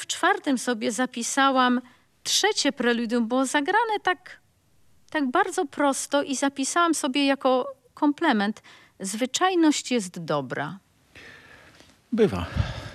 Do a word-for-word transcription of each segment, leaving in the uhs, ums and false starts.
w czwartym sobie zapisałam trzecie preludium, było zagrane tak, tak bardzo prosto i zapisałam sobie jako komplement. Zwyczajność jest dobra. Bywa.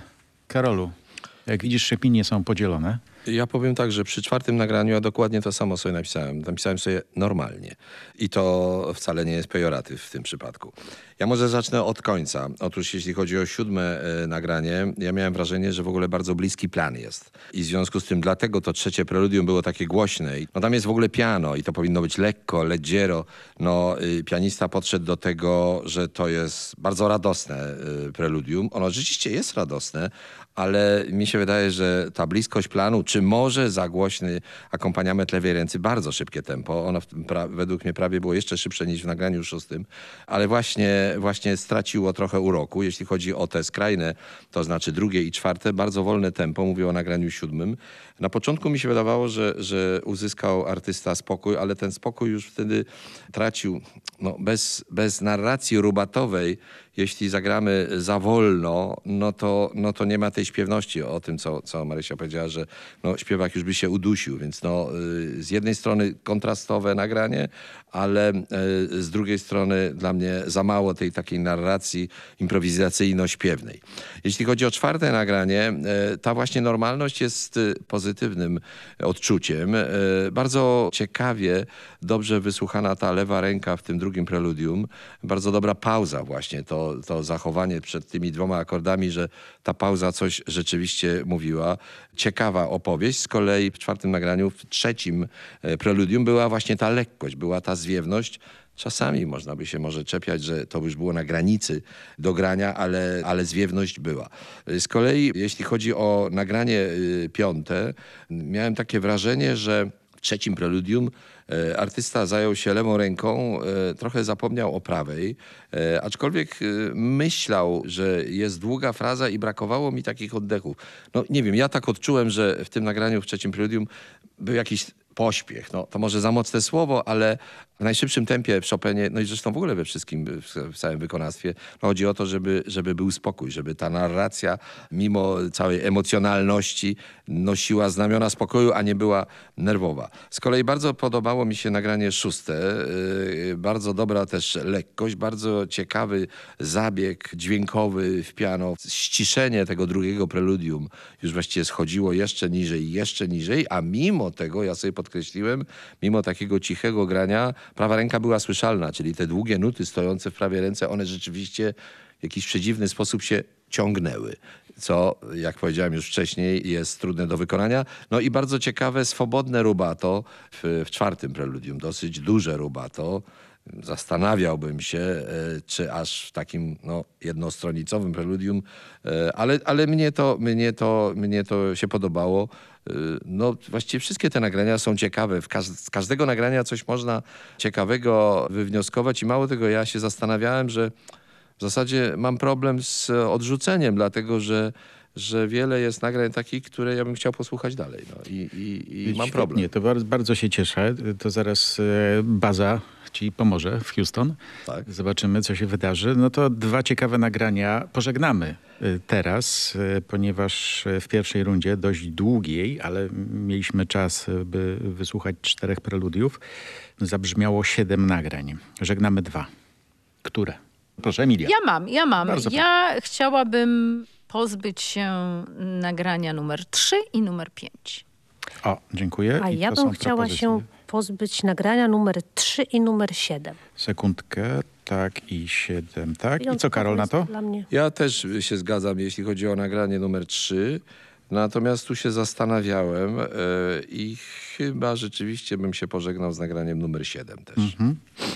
Karolu, jak widzisz, opinie są podzielone. Ja powiem tak, że przy czwartym nagraniu ja dokładnie to samo sobie napisałem. Napisałem sobie normalnie. I to wcale nie jest pejoratyw w tym przypadku. Ja może zacznę od końca. Otóż jeśli chodzi o siódme e, nagranie, ja miałem wrażenie, że w ogóle bardzo bliski plan jest. I w związku z tym dlatego to trzecie preludium było takie głośne. No tam jest w ogóle piano i to powinno być lekko, leggiero. No y, pianista podszedł do tego, że to jest bardzo radosne y, preludium. Ono rzeczywiście jest radosne, ale mi się wydaje, że ta bliskość planu, czy może za głośny akompaniament lewej ręcy, bardzo szybkie tempo. Ono w tym pra- według mnie prawie było jeszcze szybsze niż w nagraniu szóstym, ale właśnie, właśnie straciło trochę uroku. Jeśli chodzi o te skrajne, to znaczy drugie i czwarte, bardzo wolne tempo, mówię o nagraniu siódmym. Na początku mi się wydawało, że, że uzyskał artysta spokój, ale ten spokój już wtedy tracił. No, bez, bez narracji rubatowej, jeśli zagramy za wolno, no to, no to nie ma tej śpiewności o tym, co, co Marysia powiedziała, że no, śpiewak już by się udusił. Więc no, y, z jednej strony kontrastowe nagranie, ale y, z drugiej strony dla mnie za mało tej takiej narracji improwizacyjno-śpiewnej. Jeśli chodzi o czwarte nagranie, y, ta właśnie normalność jest y, pozytywnym odczuciem. Y, bardzo ciekawie, dobrze wysłuchana ta lewa ręka w tym drugim preludium. Bardzo dobra pauza właśnie, to, to zachowanie przed tymi dwoma akordami, że ta pauza coś rzeczywiście mówiła. Ciekawa opowieść. Z kolei w czwartym nagraniu, w trzecim preludium była właśnie ta lekkość, była ta zwiewność. Czasami można by się może czepiać, że to już było na granicy do grania, ale, ale zwiewność była. Z kolei jeśli chodzi o nagranie y, piąte, miałem takie wrażenie, że w trzecim preludium e, artysta zajął się lewą ręką, e, trochę zapomniał o prawej, e, aczkolwiek e, myślał, że jest długa fraza i brakowało mi takich oddechów. No nie wiem, ja tak odczułem, że w tym nagraniu w trzecim preludium był jakiś pośpiech. No, to może za mocne słowo, ale w najszybszym tempie w Chopinie, no i zresztą w ogóle we wszystkim, w, w całym wykonawstwie, no chodzi o to, żeby, żeby był spokój, żeby ta narracja, mimo całej emocjonalności, nosiła znamiona spokoju, a nie była nerwowa. Z kolei bardzo podobało mi się nagranie szóste. Yy, bardzo dobra też lekkość, bardzo ciekawy zabieg dźwiękowy w piano. Ściszenie tego drugiego preludium już właściwie schodziło jeszcze niżej, jeszcze niżej, a mimo tego, ja sobie podkreśliłem, mimo takiego cichego grania, prawa ręka była słyszalna, czyli te długie nuty stojące w prawej ręce, one rzeczywiście w jakiś przedziwny sposób się ciągnęły, co, jak powiedziałem już wcześniej, jest trudne do wykonania. No i bardzo ciekawe, swobodne rubato w, w czwartym preludium, dosyć duże rubato. Zastanawiałbym się, e, czy aż w takim no, jednostronicowym preludium, e, ale, ale mnie, to, mnie, to, mnie to się podobało. E, no, właściwie wszystkie te nagrania są ciekawe. W każ z każdego nagrania coś można ciekawego wywnioskować i mało tego, ja się zastanawiałem, że w zasadzie mam problem z odrzuceniem, dlatego że że wiele jest nagrań takich, które ja bym chciał posłuchać dalej. No, i, i, i mam problem. Nie, to bardzo, bardzo się cieszę. To zaraz e, baza ci pomoże w Houston. Tak. Zobaczymy, co się wydarzy. No to dwa ciekawe nagrania pożegnamy e, teraz, e, ponieważ w pierwszej rundzie, dość długiej, ale mieliśmy czas, by wysłuchać czterech preludiów, zabrzmiało siedem nagrań. Żegnamy dwa. Które? Proszę, Emilia. Ja mam, ja mam. Bardzo ja chciałabym pozbyć się nagrania numer trzy i numer pięć. O, dziękuję. A I ja to bym są chciała propozycje. się pozbyć nagrania numer trzy i numer siedem. Sekundkę, tak i siedem, tak. I Wiątkowo co, Karol, na jest to? Dla mnie. Ja też się zgadzam, jeśli chodzi o nagranie numer trzy. Natomiast tu się zastanawiałem yy, i chyba rzeczywiście bym się pożegnał z nagraniem numer siedem też. Mhm.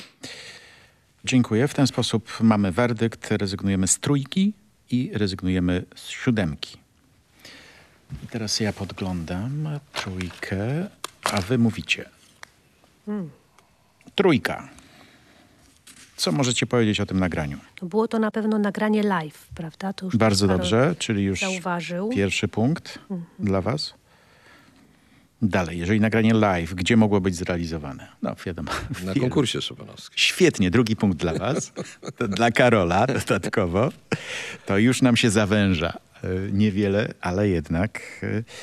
Dziękuję. W ten sposób mamy werdykt. Rezygnujemy z trójki i rezygnujemy z siódemki. I teraz ja podglądam trójkę, a wy mówicie. Hmm. Trójka. Co możecie powiedzieć o tym nagraniu? No było to na pewno nagranie live, prawda? To już Bardzo Karol dobrze, czyli już zauważył. pierwszy punkt dla was. Dalej, jeżeli nagranie live, gdzie mogło być zrealizowane? No wiadomo. Na konkursie Chopinowskim. Świetnie, drugi punkt dla was. To dla Karola dodatkowo. To już nam się zawęża. Niewiele, ale jednak